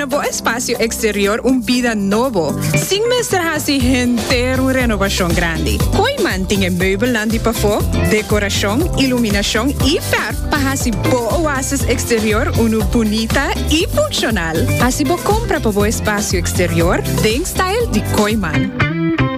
na bo espaço exterior vida novo. Sin mestra hasi entero renovação grande. Koiman tinha meubelandi pa fo, decoração, iluminação e verf para hasi bo oasis exterior bonita e funcional. Hasi bo compra pa bo espaço exterior, den style de Koiman.